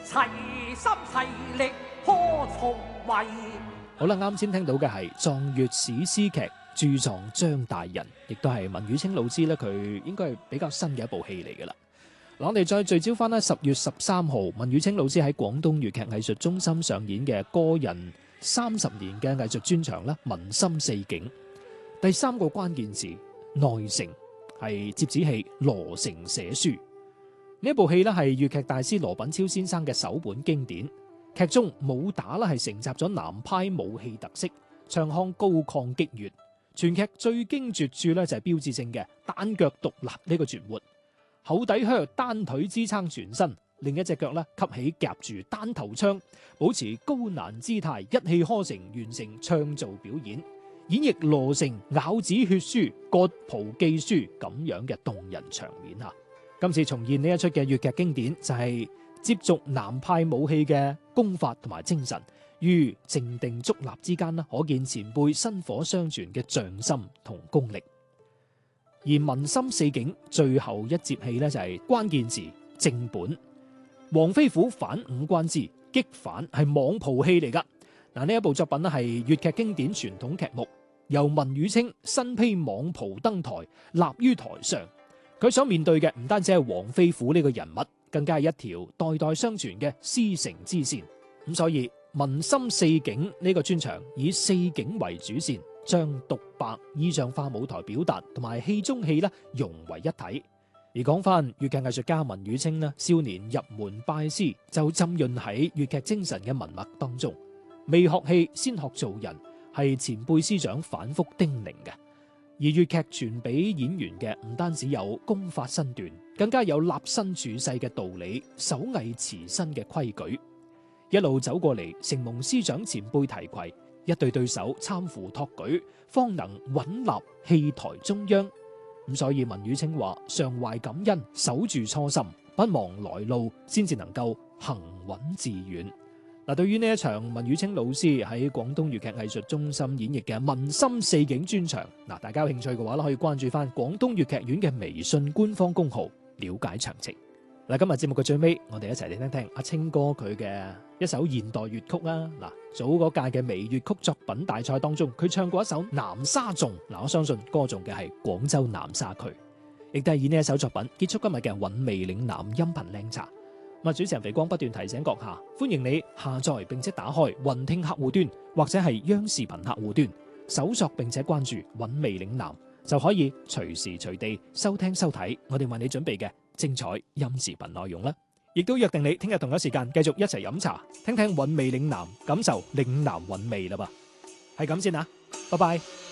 齊心齊力破重圍。 好啦，啱先聽到嘅係壯粵史詩劇著藏張大人，亦都係文宇清老師咧，佢應該係比較新嘅一部戲嚟噶啦。嗱，我哋再聚焦翻咧10月13號，文宇清老師喺廣東粵劇藝術中心上演嘅個人30年嘅藝術專場啦，《文心四景》。第3個關鍵字內城，係折子戲羅成寫書。呢一部戲咧係粵劇大師羅品超先生嘅首本經典。劇中武打啦係承襲咗南派武戲特色，唱腔高亢激越。全劇最驚絕處咧就係標誌性嘅單腳獨立呢個絕活，厚底靴單腿支撐全身，另一隻腳咧吸起夾住單頭槍，保持高難姿態，一氣呵成完成唱造表演，演繹羅成咬子血書、割袍寄書咁樣嘅動人場面啊！今次重現呢一出嘅粵劇經典，就係接續南派武戲嘅功法同埋精神，於靜定足立之間可見前輩薪火相傳嘅匠心同功力。而文心四景最後一節戲呢，就係關鍵字正本。黃飛虎反五關之擊反係蟒袍戲嚟噶。嗱，呢一部作品呢係粵劇經典傳統劇目，由文宇清身披蟒袍登台，立於台上。佢所面對嘅唔單止係黃飛虎呢個人物，更加係一條代代相傳嘅師承之線。咁所以文心四景呢個專場以四景為主線，將獨白意象化舞台表達同埋戲中戲融為一體。而講翻粵劇藝術家文宇清呢，少年入門拜師就浸潤喺粵劇精神嘅文脈當中，未學戲先學做人，係前輩師長反覆叮嚀嘅。而粵劇傳俾演員嘅唔單止有功法身段，更加有立身處世嘅道理、手藝持身嘅規矩。一路走過嚟，承蒙師長前輩提攜，一對對手攙扶托舉，方能穩立戲台中央。咁所以文宇清話：常懷感恩，守住初心，不忘來路，先至能夠行穩致遠。嗱，對於呢一場文宇清老師喺廣東粵劇藝術中心演繹嘅《文心四景》專場，嗱，大家有興趣嘅話可以關注翻廣東粵劇院嘅微信官方公號，了解詳情。嗱，今日節目嘅最尾，我哋一齊嚟聽聽阿清哥佢嘅一首現代粵曲啦。嗱，早嗰屆嘅微粵曲作品大賽當中，佢唱過一首《南沙頌》。嗱，我相信歌頌嘅係廣州南沙區，亦都係以呢一首作品結束今日嘅韻味嶺南音頻靚茶。主持人肥光不斷提醒閣下，歡迎你下載並且打開雲聽客戶端或者係央視頻客戶端，搜索並且關注韻味嶺南，就可以隨時隨地收聽收睇我哋為你準備嘅精彩音視頻內容啦。亦都約定你聽日同一時間繼續一齊飲茶，聽聽韻味嶺南，感受嶺南韻味啦噃。係咁先啊，拜拜。